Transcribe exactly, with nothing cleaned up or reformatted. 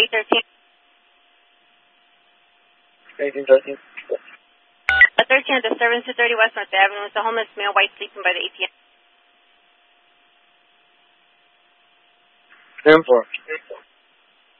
thirteen. eighteen thirteen. A thirteen, a disturbance two thirty West North Avenue. It's a homeless male, white, sleeping by the A T M. ten four.